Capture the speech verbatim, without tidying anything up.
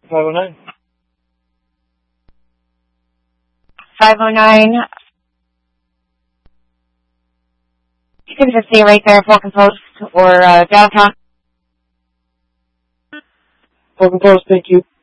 five oh nine. five oh nine. You can just stay right there, Falcon Post or uh, downtown. Falcon Post, thank you.